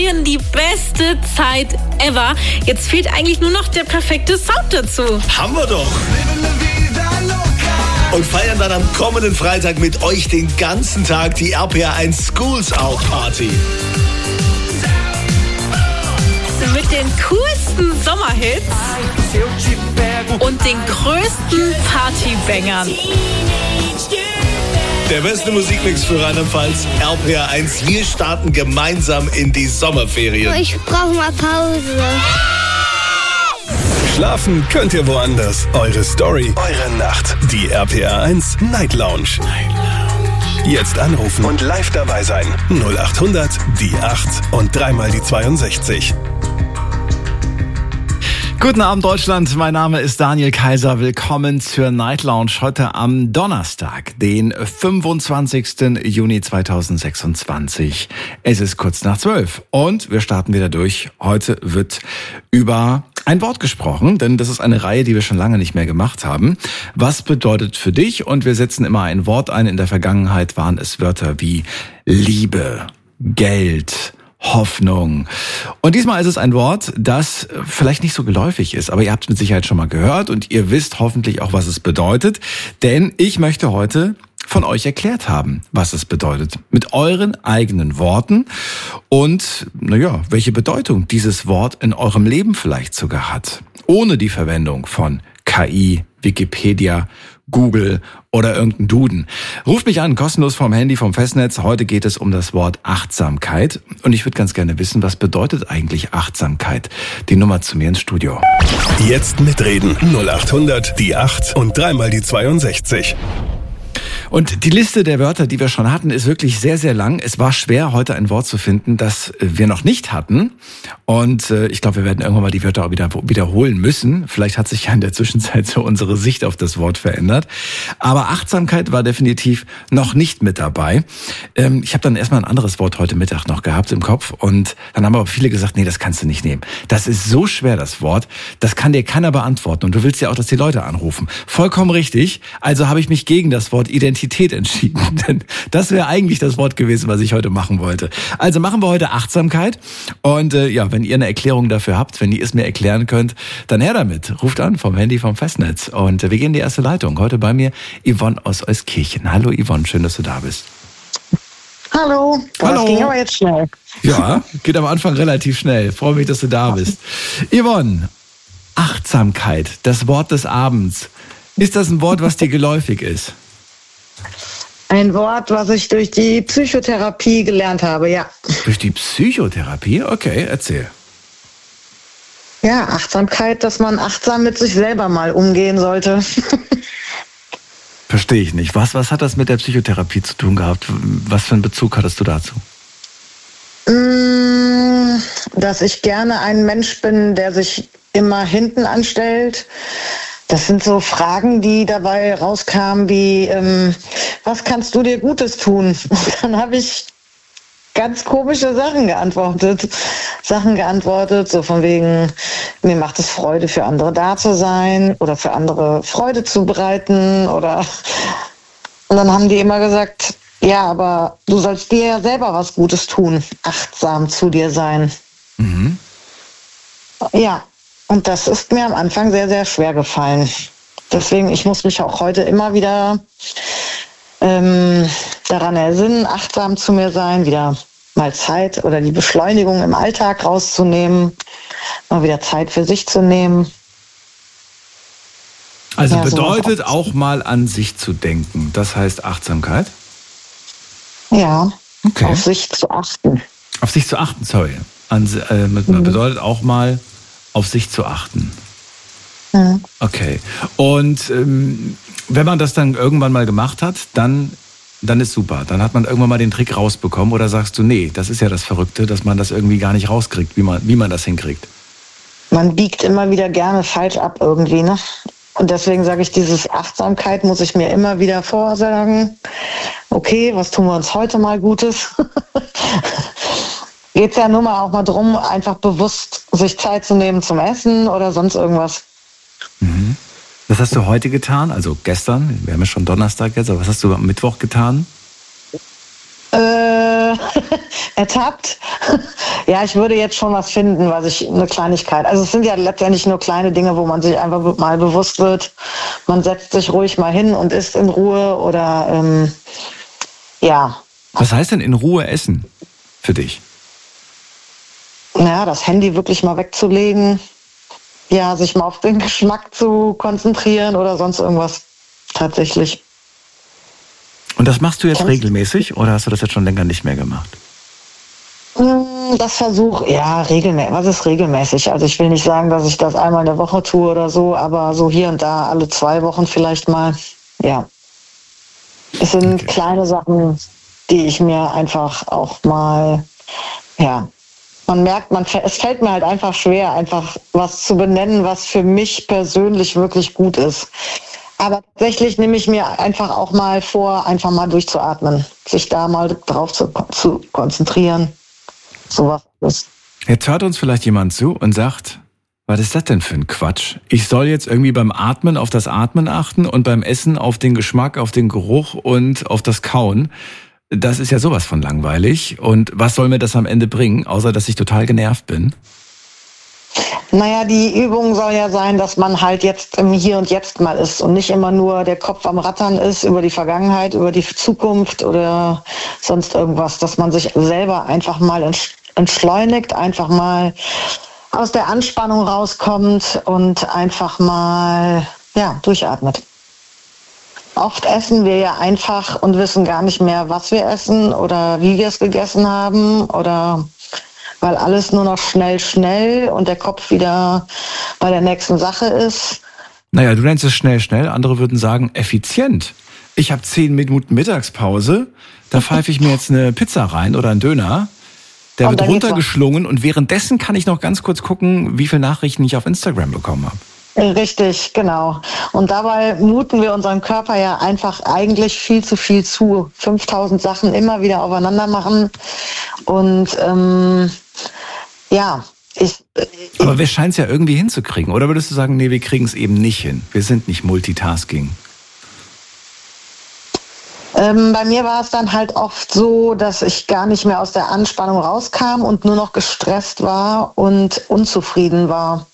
Ferien die beste Zeit ever. Jetzt fehlt eigentlich nur noch der perfekte Sound dazu. Haben wir doch! Und feiern dann am kommenden Freitag mit euch den ganzen Tag die RPR1 Schools Out Party. Mit den coolsten Sommerhits und den größten Partybangern. Der beste Musikmix für Rheinland-Pfalz, RPR1. Wir starten gemeinsam in die Sommerferien. Ich brauche mal Pause. Schlafen könnt ihr woanders. Eure Story, eure Nacht. Die RPR1 Night Lounge. Jetzt anrufen und live dabei sein. 0800 die 8 und dreimal die 62. Guten Abend Deutschland, mein Name ist Daniel Kaiser. Willkommen zur Night Lounge heute am Donnerstag, den 25. Juni 2026. Es ist kurz nach 12 und wir starten wieder durch. Heute wird über ein Wort gesprochen, denn das ist eine Reihe, die wir schon lange nicht mehr gemacht haben. Was bedeutet für dich? Und wir setzen immer ein Wort ein. In der Vergangenheit waren es Wörter wie Liebe, Geld, Hoffnung. Und diesmal ist es ein Wort, das vielleicht nicht so geläufig ist, aber ihr habt es mit Sicherheit schon mal gehört und ihr wisst hoffentlich auch, was es bedeutet. Denn ich möchte heute von euch erklärt haben, was es bedeutet. Mit euren eigenen Worten und, welche Bedeutung dieses Wort in eurem Leben vielleicht sogar hat. Ohne die Verwendung von KI, Wikipedia, Google oder irgendein Duden. Ruft mich an, kostenlos vom Handy, vom Festnetz. Heute geht es um das Wort Achtsamkeit. Und ich würde ganz gerne wissen, was bedeutet eigentlich Achtsamkeit? Die Nummer zu mir ins Studio. Jetzt mitreden. 0800 die 8 und dreimal die 62. Und die Liste der Wörter, die wir schon hatten, ist wirklich sehr, sehr lang. Es war schwer, heute ein Wort zu finden, das wir noch nicht hatten. Und ich glaube, wir werden irgendwann mal die Wörter auch wiederholen müssen. Vielleicht hat sich ja in der Zwischenzeit so unsere Sicht auf das Wort verändert. Aber Achtsamkeit war definitiv noch nicht mit dabei. Ich habe dann erstmal ein anderes Wort heute Mittag noch gehabt im Kopf. Und dann haben aber viele gesagt, nee, das kannst du nicht nehmen. Das ist so schwer, das Wort. Das kann dir keiner beantworten. Und du willst ja auch, dass die Leute anrufen. Vollkommen richtig. Also habe ich mich gegen das Wort Identität entschieden, denn das wäre eigentlich das Wort gewesen, was ich heute machen wollte. Also machen wir heute Achtsamkeit und wenn ihr eine Erklärung dafür habt, wenn ihr es mir erklären könnt, dann her damit. Ruft an vom Handy, vom Festnetz und wir gehen in die erste Leitung. Heute bei mir Yvonne aus Euskirchen. Hallo Yvonne, schön, dass du da bist. Hallo. Das ging aber jetzt schnell. Ja, geht am Anfang relativ schnell. Freue mich, dass du da bist. Yvonne, Achtsamkeit, das Wort des Abends. Ist das ein Wort, was dir geläufig ist? Ein Wort, was ich durch die Psychotherapie gelernt habe, ja. Durch die Psychotherapie? Okay, erzähl. Ja, Achtsamkeit, dass man achtsam mit sich selber mal umgehen sollte. Verstehe ich nicht. Was hat das mit der Psychotherapie zu tun gehabt? Was für einen Bezug hattest du dazu? Dass ich gerne ein Mensch bin, der sich immer hinten anstellt. Das sind so Fragen, die dabei rauskamen wie, was kannst du dir Gutes tun? Und dann habe ich ganz komische Sachen geantwortet, so von wegen, mir macht es Freude, für andere da zu sein oder für andere Freude zu bereiten und dann haben die immer gesagt, ja, aber du sollst dir ja selber was Gutes tun, achtsam zu dir sein. Mhm. Ja. Und das ist mir am Anfang sehr, sehr schwer gefallen. Deswegen, ich muss mich auch heute immer wieder daran ersinnen, achtsam zu mir sein, wieder mal Zeit oder die Beschleunigung im Alltag rauszunehmen, mal wieder Zeit für sich zu nehmen. Also bedeutet so auch mal an sich zu denken. Das heißt Achtsamkeit? Ja, okay. Auf sich zu achten. Auf sich zu achten, sorry. Bedeutet auch mal auf sich zu achten. Ja. Okay. Und wenn man das dann irgendwann mal gemacht hat, dann ist super. Dann hat man irgendwann mal den Trick rausbekommen. Oder sagst du, nee, das ist ja das Verrückte, dass man das irgendwie gar nicht rauskriegt, wie man das hinkriegt? Man biegt immer wieder gerne falsch ab irgendwie, ne? Und deswegen sage ich, dieses Achtsamkeit muss ich mir immer wieder vorsagen. Okay, was tun wir uns heute mal Gutes? Geht es ja nur mal auch mal drum, einfach bewusst sich Zeit zu nehmen zum Essen oder sonst irgendwas. Mhm. Was hast du heute getan? Also gestern, wir haben ja schon Donnerstag jetzt, aber was hast du am Mittwoch getan? Ertappt. Ja, ich würde jetzt schon was finden, eine Kleinigkeit. Also es sind ja letztendlich nur kleine Dinge, wo man sich einfach mal bewusst wird. Man setzt sich ruhig mal hin und isst in Ruhe oder ja. Was heißt denn in Ruhe essen für dich? Ja, das Handy wirklich mal wegzulegen. Ja, sich mal auf den Geschmack zu konzentrieren oder sonst irgendwas. Tatsächlich. Und das machst du jetzt regelmäßig oder hast du das jetzt schon länger nicht mehr gemacht? Das versuche, ja, regelmäßig. Was ist regelmäßig? Also ich will nicht sagen, dass ich das einmal in der Woche tue oder so, aber so hier und da, alle 2 Wochen vielleicht mal, ja. Es sind kleine Sachen, die ich mir einfach auch mal, ja, man merkt, es fällt mir halt einfach schwer, einfach was zu benennen, was für mich persönlich wirklich gut ist. Aber tatsächlich nehme ich mir einfach auch mal vor, einfach mal durchzuatmen, sich da mal drauf zu konzentrieren. Sowas ist. Jetzt hört uns vielleicht jemand zu und sagt, was ist das denn für ein Quatsch? Ich soll jetzt irgendwie beim Atmen auf das Atmen achten und beim Essen auf den Geschmack, auf den Geruch und auf das Kauen. Das ist ja sowas von langweilig. Und was soll mir das am Ende bringen, außer dass ich total genervt bin? Naja, die Übung soll ja sein, dass man halt jetzt im Hier und Jetzt mal ist und nicht immer nur der Kopf am Rattern ist über die Vergangenheit, über die Zukunft oder sonst irgendwas, dass man sich selber einfach mal entschleunigt, einfach mal aus der Anspannung rauskommt und einfach mal, ja, durchatmet. Oft essen wir ja einfach und wissen gar nicht mehr, was wir essen oder wie wir es gegessen haben oder weil alles nur noch schnell und der Kopf wieder bei der nächsten Sache ist. Naja, du nennst es schnell, andere würden sagen effizient. Ich habe 10 Minuten Mittagspause, da pfeife ich mir jetzt eine Pizza rein oder einen Döner, der wird runtergeschlungen und währenddessen kann ich noch ganz kurz gucken, wie viele Nachrichten ich auf Instagram bekommen habe. Richtig, genau. Und dabei muten wir unserem Körper ja einfach eigentlich viel zu viel zu. 5000 Sachen immer wieder aufeinander machen. Und ja, aber wir scheinen es ja irgendwie hinzukriegen. Oder würdest du sagen, nee, wir kriegen es eben nicht hin? Wir sind nicht Multitasking. Bei mir war es dann halt oft so, dass ich gar nicht mehr aus der Anspannung rauskam und nur noch gestresst war und unzufrieden war.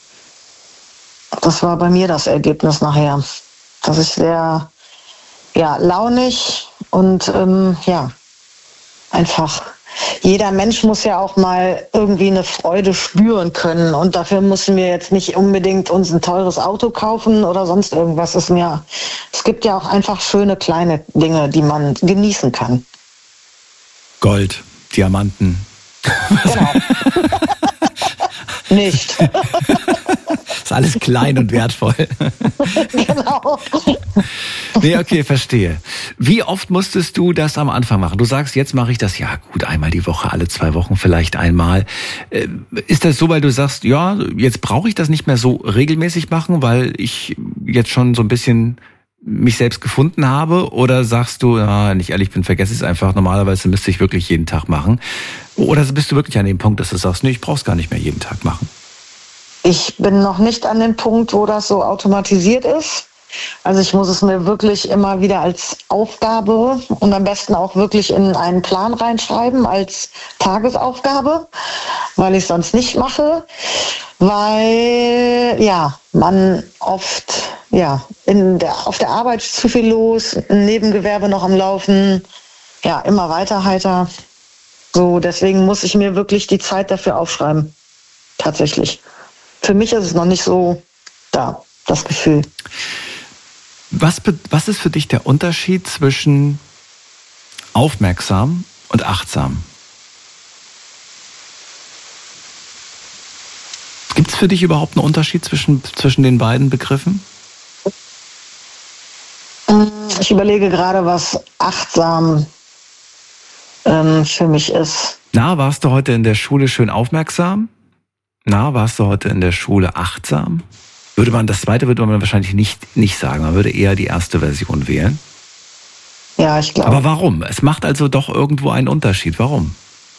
Das war bei mir das Ergebnis nachher, dass ich sehr, ja, launig und ja, einfach, jeder Mensch muss ja auch mal irgendwie eine Freude spüren können und dafür müssen wir jetzt nicht unbedingt uns ein teures Auto kaufen oder sonst irgendwas. Es gibt ja auch einfach schöne kleine Dinge, die man genießen kann. Gold, Diamanten. Genau. Nicht. Ist alles klein und wertvoll. Genau. Nee, okay, verstehe. Wie oft musstest du das am Anfang machen? Du sagst, jetzt mache ich das, ja gut, einmal die Woche, alle 2 Wochen vielleicht einmal. Ist das so, weil du sagst, ja, jetzt brauche ich das nicht mehr so regelmäßig machen, weil ich jetzt schon so ein bisschen mich selbst gefunden habe? Oder sagst du, wenn ich ehrlich bin, vergesse ich es einfach, normalerweise müsste ich wirklich jeden Tag machen? Oder bist du wirklich an dem Punkt, dass du sagst, nee, ich brauche es gar nicht mehr jeden Tag machen? Ich bin noch nicht an dem Punkt, wo das so automatisiert ist. Also ich muss es mir wirklich immer wieder als Aufgabe und am besten auch wirklich in einen Plan reinschreiben als Tagesaufgabe, weil ich es sonst nicht mache, weil ja man oft auf der Arbeit zu viel los, ein Nebengewerbe noch am Laufen, ja immer weiter heiter. So, deswegen muss ich mir wirklich die Zeit dafür aufschreiben. Tatsächlich. Für mich ist es noch nicht so da, das Gefühl. Was ist für dich der Unterschied zwischen aufmerksam und achtsam? Gibt es für dich überhaupt einen Unterschied zwischen den beiden Begriffen? Ich überlege gerade, was achtsam für mich ist. Warst du heute in der Schule schön aufmerksam? Warst du heute in der Schule achtsam? Das zweite würde man wahrscheinlich nicht sagen. Man würde eher die erste Version wählen. Ja, ich glaube. Aber warum? Es macht also doch irgendwo einen Unterschied. Warum?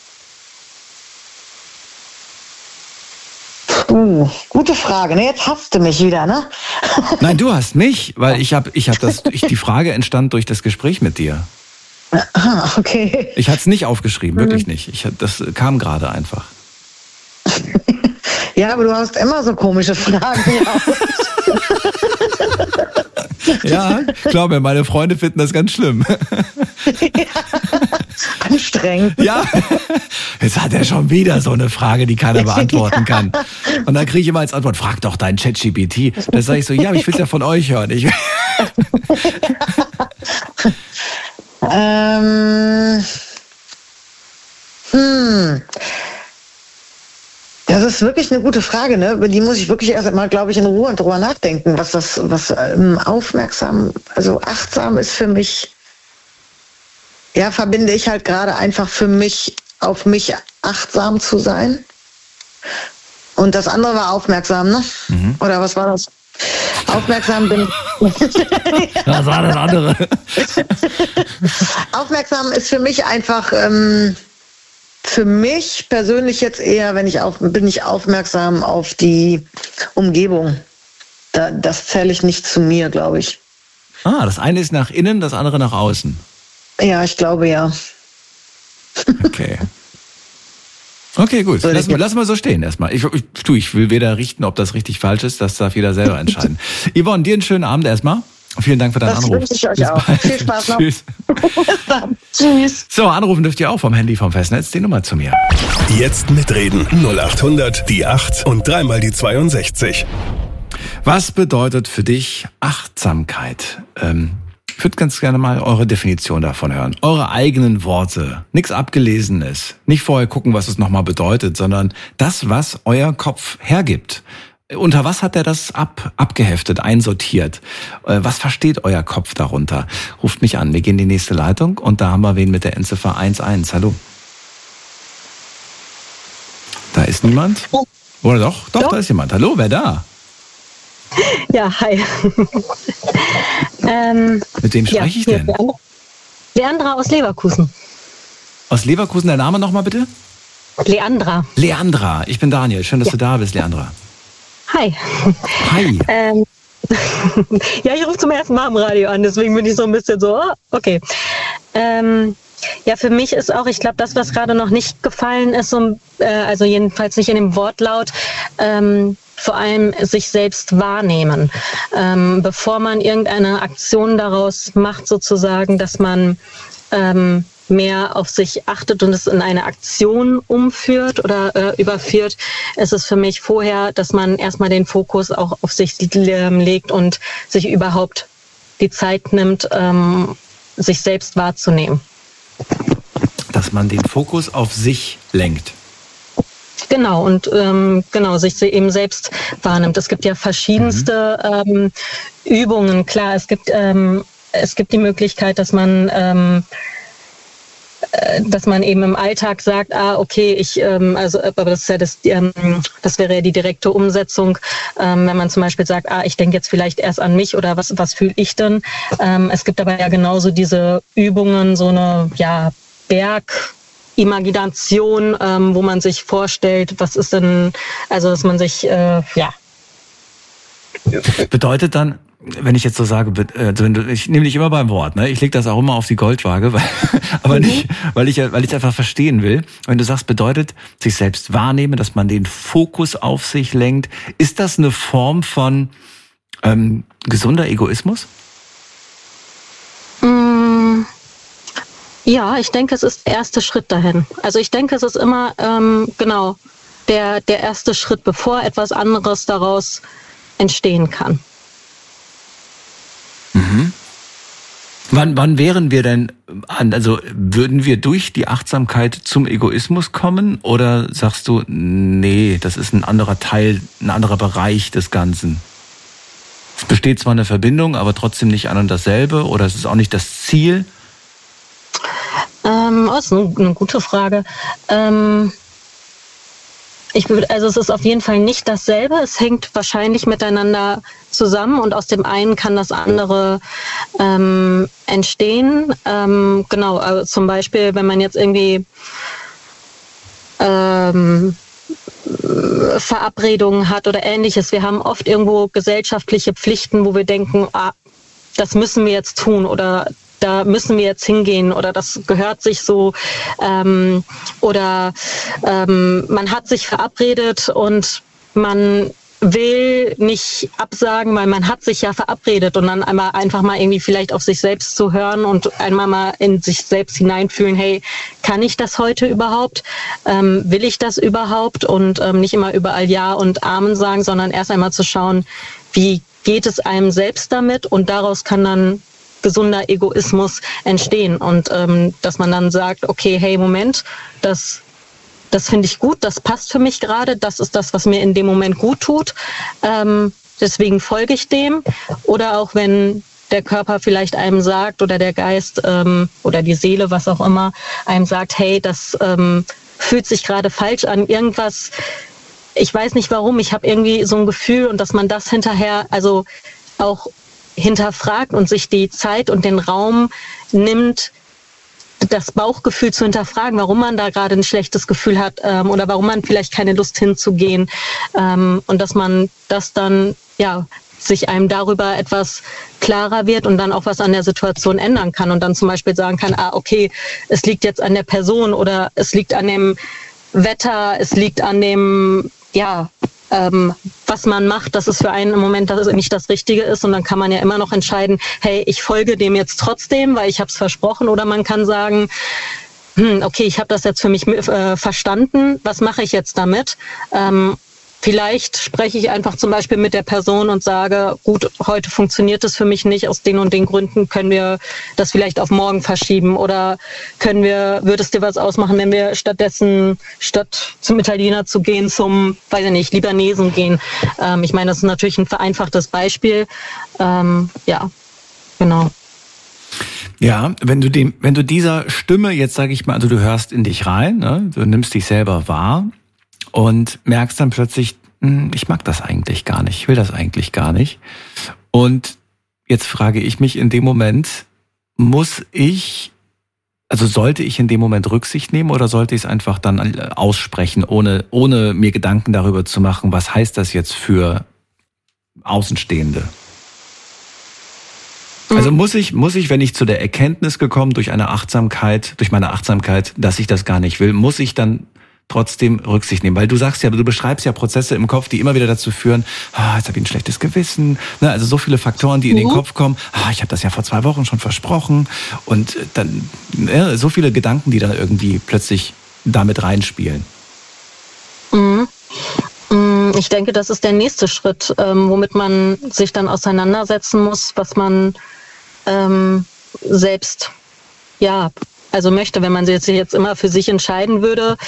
Gute Frage. Ne, jetzt hasst du mich wieder, ne? Nein, du hast mich, weil die Frage entstand durch das Gespräch mit dir. Okay. Ich hatte es nicht aufgeschrieben, wirklich nicht. Das kam gerade einfach. Ja, aber du hast immer so komische Fragen. Ja, glaub mir, meine Freunde finden das ganz schlimm. Ja, anstrengend. Ja, jetzt hat er schon wieder so eine Frage, die keiner beantworten kann. Und dann kriege ich immer als Antwort, frag doch deinen ChatGPT. Da sage ich so, ja, aber ich will es ja von euch hören. Das ist wirklich eine gute Frage, ne? Über die muss ich wirklich erst einmal, glaube ich, in Ruhe drüber nachdenken, was aufmerksam, also achtsam ist für mich, ja, verbinde ich halt gerade einfach für mich, auf mich achtsam zu sein. Und das andere war aufmerksam, ne? Mhm. Oder was war das? Aufmerksam bin Was war das andere? Aufmerksam ist für mich einfach, für mich persönlich jetzt eher, bin ich aufmerksam auf die Umgebung. Das zähle ich nicht zu mir, glaube ich. Das eine ist nach innen, das andere nach außen. Ja, ich glaube ja. Okay, gut. Lass mal so stehen erstmal. Ich will weder richten, ob das richtig falsch ist. Das darf jeder selber entscheiden. Yvonne, dir einen schönen Abend erstmal. Vielen Dank für deinen Anruf. Das wünsche ich euch auch. Viel Spaß noch. Tschüss. Bis dann. Tschüss. So, anrufen dürft ihr auch vom Handy, vom Festnetz. Die Nummer zu mir. Jetzt mitreden. 0800 die 8 und dreimal die 62. Was bedeutet für dich Achtsamkeit? Ich würde ganz gerne mal eure Definition davon hören. Eure eigenen Worte. Nichts Abgelesenes. Nicht vorher gucken, was es nochmal bedeutet, sondern das, was euer Kopf hergibt. Unter was hat er das abgeheftet, einsortiert? Was versteht euer Kopf darunter? Ruft mich an. Wir gehen in die nächste Leitung und da haben wir wen mit der Endziffer 11. Hallo. Da ist niemand? Oder doch? Doch, da ist jemand. Hallo, wer da? Ja, hi. Mit wem spreche ich denn? Leandra aus Leverkusen. Aus Leverkusen, der Name nochmal bitte? Leandra. Leandra, ich bin Daniel. Schön, dass du da bist, Leandra. Hi. Hi. Ja, ich rufe zum ersten Mal am Radio an, deswegen bin ich so ein bisschen so, okay. Ja, für mich ist auch, ich glaube, das, was gerade noch nicht gefallen ist, also jedenfalls nicht in dem Wortlaut, vor allem sich selbst wahrnehmen, bevor man irgendeine Aktion daraus macht, sozusagen, dass man mehr auf sich achtet und es in eine Aktion umführt oder überführt, ist es für mich vorher, dass man erstmal den Fokus auch auf sich legt und sich überhaupt die Zeit nimmt, sich selbst wahrzunehmen. Dass man den Fokus auf sich lenkt. Genau, und sich eben selbst wahrnimmt. Es gibt ja verschiedenste Übungen. Klar, es gibt die Möglichkeit, dass man eben im Alltag sagt, okay, aber das ist ja das wäre ja die direkte Umsetzung, wenn man zum Beispiel sagt, ich denke jetzt vielleicht erst an mich oder was fühle ich denn? Es gibt aber ja genauso diese Übungen, so eine Bergimagination, wo man sich vorstellt, was ist denn, also dass man sich, Bedeutet dann, wenn ich jetzt so sage, ich nehme dich immer beim Wort, ne? Ich lege das auch immer auf die Goldwaage, aber nicht, weil ich einfach verstehen will. Wenn du sagst, bedeutet sich selbst wahrnehmen, dass man den Fokus auf sich lenkt, ist das eine Form von gesunder Egoismus? Ja, ich denke, es ist der erste Schritt dahin. Also ich denke, es ist immer der erste Schritt, bevor etwas anderes daraus entstehen kann. Mhm. Wann wären wir denn, also würden wir durch die Achtsamkeit zum Egoismus kommen oder sagst du, nee, das ist ein anderer Teil, ein anderer Bereich des Ganzen? Es besteht zwar eine Verbindung, aber trotzdem nicht ein und dasselbe oder es ist auch nicht das Ziel? Das ist eine gute Frage. Es ist auf jeden Fall nicht dasselbe. Es hängt wahrscheinlich miteinander zusammen und aus dem einen kann das andere entstehen. Also zum Beispiel, wenn man jetzt irgendwie Verabredungen hat oder Ähnliches. Wir haben oft irgendwo gesellschaftliche Pflichten, wo wir denken, das müssen wir jetzt tun oder da müssen wir jetzt hingehen oder das gehört sich so oder man hat sich verabredet und man will nicht absagen, weil man hat sich ja verabredet und dann einmal einfach mal irgendwie vielleicht auf sich selbst zu hören und einmal mal in sich selbst hineinfühlen, hey, kann ich das heute überhaupt? Will ich das überhaupt? Und nicht immer überall Ja und Amen sagen, sondern erst einmal zu schauen, wie geht es einem selbst damit und daraus kann dann gesunder Egoismus entstehen und dass man dann sagt, okay, hey, Moment, das finde ich gut, das passt für mich gerade, das ist das, was mir in dem Moment gut tut. Deswegen folge ich dem. Oder auch wenn der Körper vielleicht einem sagt oder der Geist oder die Seele, was auch immer, einem sagt, hey, das fühlt sich gerade falsch an, irgendwas, ich weiß nicht warum, ich habe irgendwie so ein Gefühl und dass man das hinterher also auch hinterfragt und sich die Zeit und den Raum nimmt, das Bauchgefühl zu hinterfragen, warum man da gerade ein schlechtes Gefühl hat oder warum man vielleicht keine Lust hinzugehen und dass man das dann ja sich einem darüber etwas klarer wird und dann auch was an der Situation ändern kann und dann zum Beispiel sagen kann, okay, es liegt jetzt an der Person oder es liegt an dem Wetter, es liegt an dem, ja, was man macht, dass es für einen im Moment nicht das Richtige ist und dann kann man ja immer noch entscheiden, hey, ich folge dem jetzt trotzdem, weil ich habe es versprochen oder man kann sagen, okay, ich habe das jetzt für mich verstanden, was mache ich jetzt damit? Vielleicht spreche ich einfach zum Beispiel mit der Person und sage, gut, heute funktioniert es für mich nicht, aus den und den Gründen können wir das vielleicht auf morgen verschieben oder würde es dir was ausmachen, wenn wir stattdessen, statt zum Italiener zu gehen, zum, weiß ich nicht, Libanesen gehen. Ich meine, das ist natürlich ein vereinfachtes Beispiel. Ja, genau. Ja, wenn du dieser Stimme jetzt, sage ich mal, also du hörst in dich rein, ne? Du nimmst dich selber wahr, und merkst dann plötzlich, ich mag das eigentlich gar nicht, ich will das eigentlich gar nicht. Und jetzt frage ich mich in dem Moment, sollte ich in dem Moment Rücksicht nehmen oder sollte ich es einfach dann aussprechen, ohne mir Gedanken darüber zu machen, was heißt das jetzt für Außenstehende? Also muss ich, wenn ich zu der Erkenntnis gekommen durch meine Achtsamkeit, dass ich das gar nicht will, muss ich dann trotzdem Rücksicht nehmen, weil du beschreibst ja Prozesse im Kopf, die immer wieder dazu führen, jetzt habe ich ein schlechtes Gewissen, ne? Also so viele Faktoren, die in den Kopf kommen, ich habe das ja vor 2 Wochen schon versprochen und dann so viele Gedanken, die dann irgendwie plötzlich damit reinspielen. Ich denke, das ist der nächste Schritt, womit man sich dann auseinandersetzen muss, was man selbst, ja, also möchte, wenn man sich jetzt immer für sich entscheiden würde.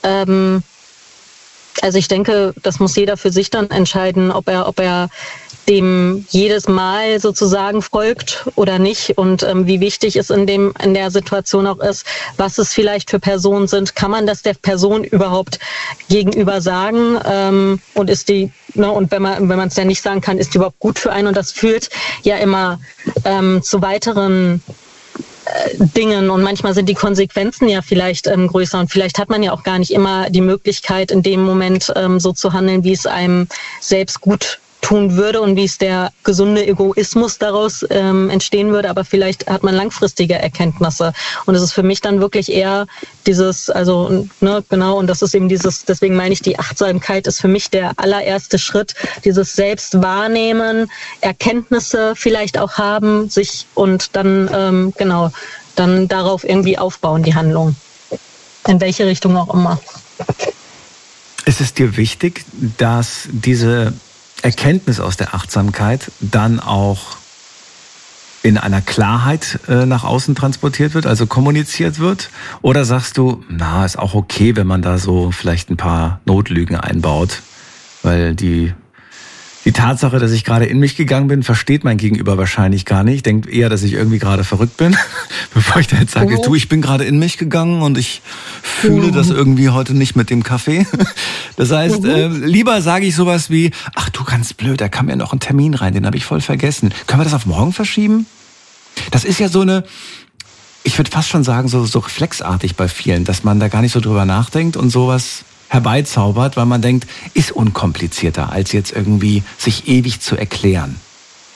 Also ich denke, das muss jeder für sich dann entscheiden, ob er dem jedes Mal sozusagen folgt oder nicht und wie wichtig es in der Situation auch ist, was es vielleicht für Personen sind. Kann man das der Person überhaupt gegenüber sagen? Und ist die, ne, und wenn man es ja nicht sagen kann, ist die überhaupt gut für einen? Und das führt ja immer zu weiteren Dingen und manchmal sind die Konsequenzen ja vielleicht größer und vielleicht hat man ja auch gar nicht immer die Möglichkeit in dem Moment so zu handeln, wie es einem selbst gut tun würde und wie es der gesunde Egoismus daraus entstehen würde, aber vielleicht hat man langfristige Erkenntnisse und es ist für mich dann wirklich eher dieses, also ne, genau, und das ist eben dieses, deswegen meine ich, die Achtsamkeit ist für mich der allererste Schritt, dieses Selbstwahrnehmen, Erkenntnisse vielleicht auch haben, sich und dann dann darauf irgendwie aufbauen, die Handlung, in welche Richtung auch immer. Ist es dir wichtig, dass diese Erkenntnis aus der Achtsamkeit dann auch in einer Klarheit nach außen transportiert wird, also kommuniziert wird? Oder sagst du, ist auch okay, wenn man da so vielleicht ein paar Notlügen einbaut, weil die Tatsache, dass ich gerade in mich gegangen bin, versteht mein Gegenüber wahrscheinlich gar nicht. Denkt eher, dass ich irgendwie gerade verrückt bin, bevor ich da jetzt sage, ich bin gerade in mich gegangen und ich fühle das irgendwie heute nicht mit dem Kaffee. Das heißt, lieber sage ich sowas wie, ach du, ganz blöd, da kam ja noch ein Termin rein, den habe ich voll vergessen. Können wir das auf morgen verschieben? Das ist ja so eine, ich würde fast schon sagen, so reflexartig bei vielen, dass man da gar nicht so drüber nachdenkt und sowas herbeizaubert, weil man denkt, ist unkomplizierter, als jetzt irgendwie sich ewig zu erklären.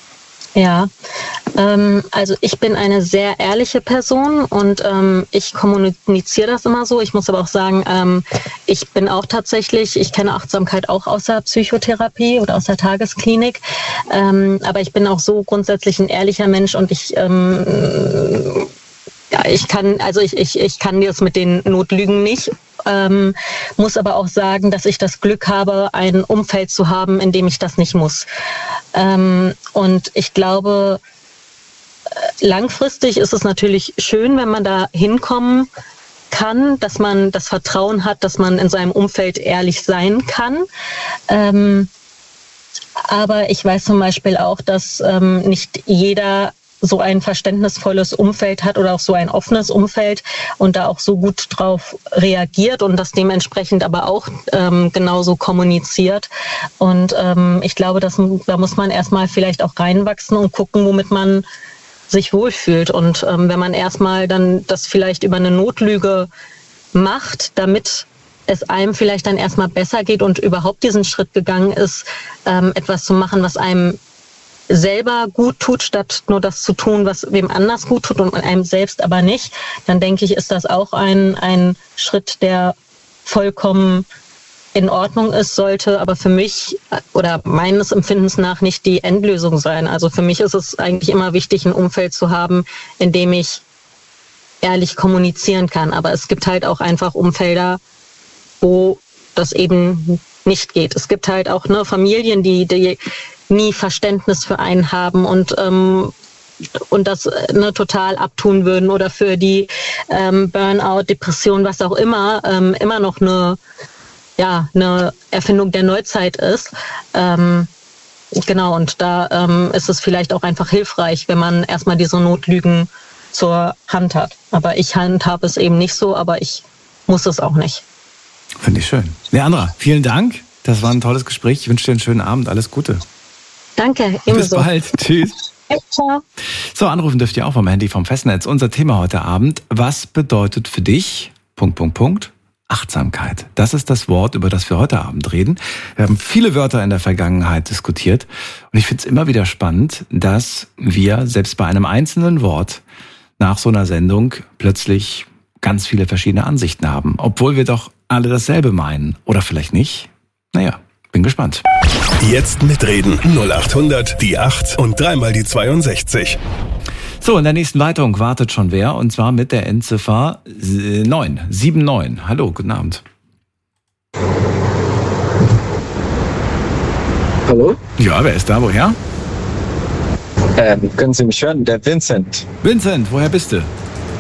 Ja, also ich bin eine sehr ehrliche Person und ich kommuniziere das immer so. Ich muss aber auch sagen, ich bin auch tatsächlich, ich kenne Achtsamkeit auch aus der Psychotherapie oder aus der Tagesklinik, aber ich bin auch so grundsätzlich ein ehrlicher Mensch und ich kann das mit den Notlügen nicht. Muss aber auch sagen, dass ich das Glück habe, ein Umfeld zu haben, in dem ich das nicht muss. Und ich glaube, langfristig ist es natürlich schön, wenn man da hinkommen kann, dass man das Vertrauen hat, dass man in seinem Umfeld ehrlich sein kann. Aber ich weiß zum Beispiel auch, dass nicht jeder so ein verständnisvolles Umfeld hat oder auch so ein offenes Umfeld und da auch so gut drauf reagiert und das dementsprechend aber auch genauso kommuniziert. Und ich glaube, da muss man erstmal vielleicht auch reinwachsen und gucken, womit man sich wohlfühlt. Und wenn man erstmal dann das vielleicht über eine Notlüge macht, damit es einem vielleicht dann erstmal besser geht und überhaupt diesen Schritt gegangen ist, etwas zu machen, was einem selber gut tut, statt nur das zu tun, was wem anders gut tut und einem selbst aber nicht, dann denke ich, ist das auch ein Schritt, der vollkommen in Ordnung ist, sollte aber für mich oder meines Empfindens nach nicht die Endlösung sein. Also für mich ist es eigentlich immer wichtig, ein Umfeld zu haben, in dem ich ehrlich kommunizieren kann. Aber es gibt halt auch einfach Umfelder, wo das eben nicht geht. Es gibt halt auch Familien, die nie Verständnis für einen haben und das total abtun würden oder für die Burnout, Depression, was auch immer noch eine Erfindung der Neuzeit ist. Genau, und da ist es vielleicht auch einfach hilfreich, wenn man erstmal diese Notlügen zur Hand hat. Aber ich handhabe es eben nicht so, aber ich muss es auch nicht. Finde ich schön. Leandra, vielen Dank. Das war ein tolles Gespräch. Ich wünsche dir einen schönen Abend. Alles Gute. Danke, ebenso. Bis bald. Tschüss. Ja, ciao. So, anrufen dürft ihr auch vom Handy, vom Festnetz. Unser Thema heute Abend: Was bedeutet für dich ... Achtsamkeit. Das ist das Wort, über das wir heute Abend reden. Wir haben viele Wörter in der Vergangenheit diskutiert. Und ich finde es immer wieder spannend, dass wir selbst bei einem einzelnen Wort nach so einer Sendung plötzlich ganz viele verschiedene Ansichten haben. Obwohl wir doch alle dasselbe meinen. Oder vielleicht nicht? Naja, bin gespannt. Jetzt mitreden. 0800 die 8 und dreimal die 62. So, in der nächsten Leitung wartet schon wer, und zwar mit der Endziffer 979. Hallo, guten Abend. Hallo? Ja, wer ist da? Woher? Können Sie mich hören? Der Vincent. Vincent, woher bist du?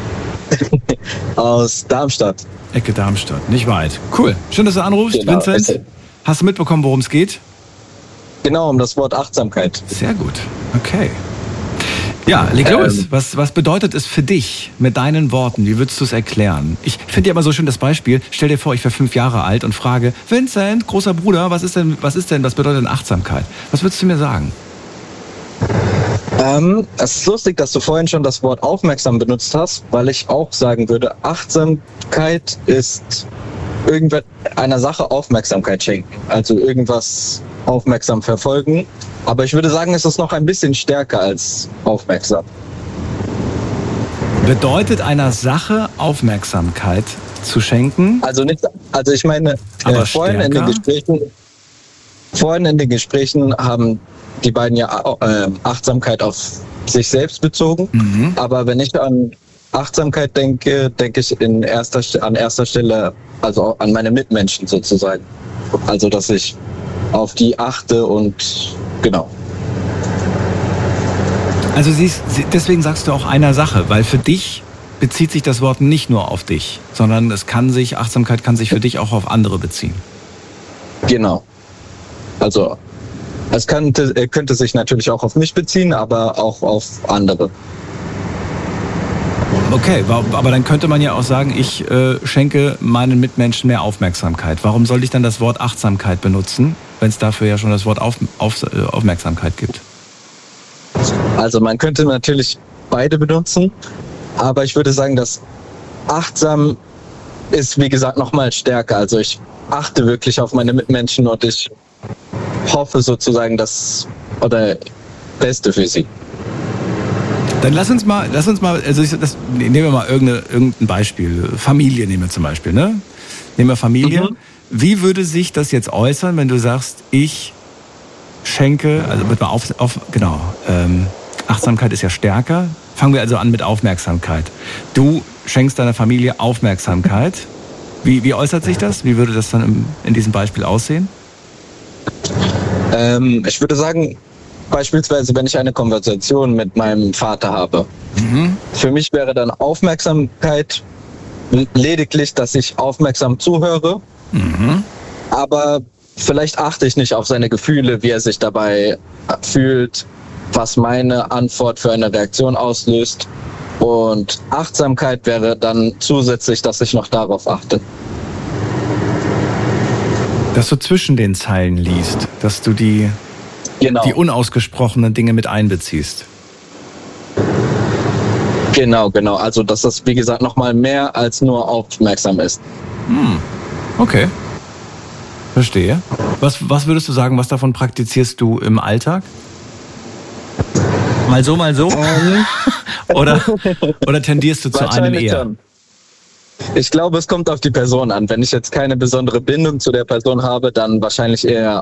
Aus Darmstadt. Ecke Darmstadt, nicht weit. Cool, schön, dass du anrufst, Genau, Vincent. Hast du mitbekommen, worum es geht? Genau, um das Wort Achtsamkeit. Sehr gut, okay. Ja, leg los. Was bedeutet es für dich mit deinen Worten? Wie würdest du es erklären? Ich finde ja immer so schön das Beispiel. Stell dir vor, ich wäre 5 Jahre alt und frage: Vincent, großer Bruder, was bedeutet denn Achtsamkeit? Was würdest du mir sagen? Es ist lustig, dass du vorhin schon das Wort aufmerksam benutzt hast, weil ich auch sagen würde, Achtsamkeit ist einer Sache Aufmerksamkeit schenken. Also irgendwas aufmerksam verfolgen. Aber ich würde sagen, es ist noch ein bisschen stärker als aufmerksam. Bedeutet einer Sache Aufmerksamkeit zu schenken? Also ich meine, vorhin in den Gesprächen haben die beiden ja Achtsamkeit auf sich selbst bezogen. Mhm. Aber wenn ich an Achtsamkeit denke, denke ich an erster Stelle also an meine Mitmenschen sozusagen. Also dass ich auf die achte und genau. Also deswegen sagst du auch einer Sache, weil für dich bezieht sich das Wort nicht nur auf dich, sondern Achtsamkeit kann sich für dich auch auf andere beziehen. Genau. Also es könnte sich natürlich auch auf mich beziehen, aber auch auf andere. Okay, aber dann könnte man ja auch sagen, ich schenke meinen Mitmenschen mehr Aufmerksamkeit. Warum soll ich dann das Wort Achtsamkeit benutzen, wenn es dafür ja schon das Wort Aufmerksamkeit gibt? Also man könnte natürlich beide benutzen, aber ich würde sagen, dass achtsam ist, wie gesagt, nochmal stärker. Also ich achte wirklich auf meine Mitmenschen und ich hoffe sozusagen, Beste für sie. Dann lass uns mal, nehmen wir mal irgendein Beispiel. Familie nehmen wir zum Beispiel, ne? Nehmen wir Familie. Mhm. Wie würde sich das jetzt äußern, wenn du sagst, ich schenke, also wird mal Achtsamkeit ist ja stärker. Fangen wir also an mit Aufmerksamkeit. Du schenkst deiner Familie Aufmerksamkeit. Wie äußert sich das? Wie würde das dann in diesem Beispiel aussehen? Ich würde sagen, beispielsweise, wenn ich eine Konversation mit meinem Vater habe. Für mich wäre dann Aufmerksamkeit lediglich, dass ich aufmerksam zuhöre, aber vielleicht achte ich nicht auf seine Gefühle, wie er sich dabei fühlt, was meine Antwort für eine Reaktion auslöst. Und Achtsamkeit wäre dann zusätzlich, dass ich noch darauf achte. Dass du zwischen den Zeilen liest, dass du die unausgesprochenen Dinge mit einbeziehst. Genau. Also, dass das, wie gesagt, nochmal mehr als nur aufmerksam ist. Okay. Verstehe. Was würdest du sagen, was davon praktizierst du im Alltag? Mal so? Oder tendierst du zu einem eher? Schon. Ich glaube, es kommt auf die Person an. Wenn ich jetzt keine besondere Bindung zu der Person habe, dann wahrscheinlich eher